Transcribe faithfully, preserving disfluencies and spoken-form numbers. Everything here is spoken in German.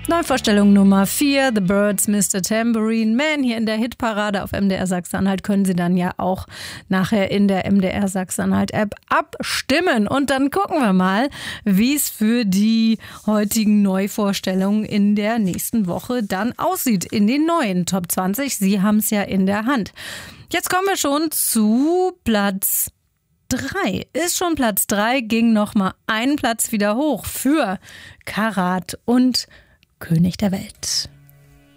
Neuvorstellung Nummer vier, The Byrds, Mister Tambourine Man, hier in der Hitparade auf M D R Sachsen-Anhalt. Können Sie dann ja auch nachher in der M D R Sachsen-Anhalt-App abstimmen. Und dann gucken wir mal, wie es für die heutigen Neuvorstellungen in der nächsten Woche dann aussieht in den neuen Top zwanzig. Sie haben es ja in der Hand. Jetzt kommen wir schon zu Platz drei. Ist schon Platz drei, ging noch mal einen Platz wieder hoch für Karat und König der Welt.